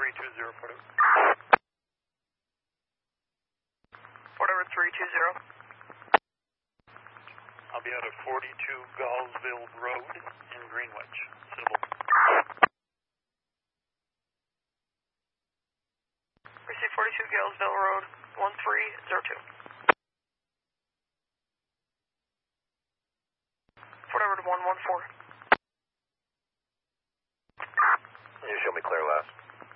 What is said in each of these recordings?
320, Fort Edward. Fort Edward 320. I'll be out of 42 Gallsville Road in Greenwich. Suitable. Receive 42 Gallsville Road, 1302. Fort Edward 114. You show me clear last.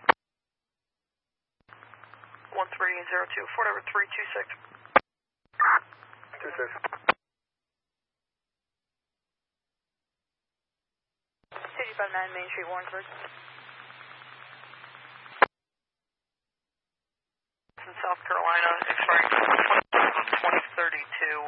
1302. Fort Edward 326. 26. City 59 Main Street, Warrensburg. In South Carolina, expiring 2032.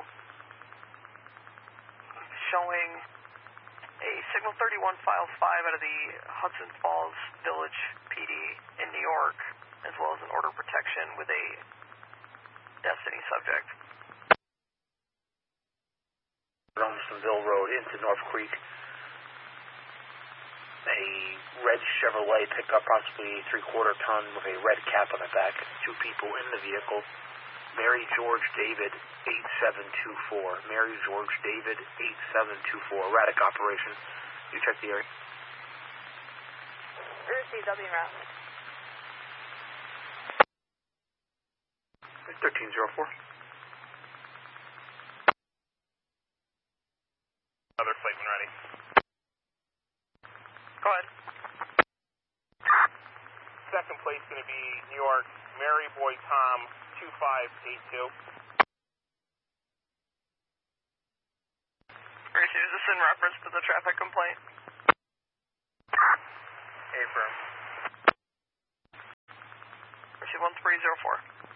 Showing a signal 31 file 5 out of the Hudson Falls Village PD in New York, as well as an order of protection with a Destiny subject. Rumsonville Road into North Creek. A red Chevrolet pickup, possibly 3/4 ton with a red cap on the back. 2 people in the vehicle. Mary George David 8724. Mary George David 8724. Erratic operation. You check the area. Received, I'll be en route. 1304. Other flight when ready. Go ahead. Second place going to be New York, Mary Boy Tom 2582. Gracie, is this in reference to the traffic complaint? Affirm. Receive 1304.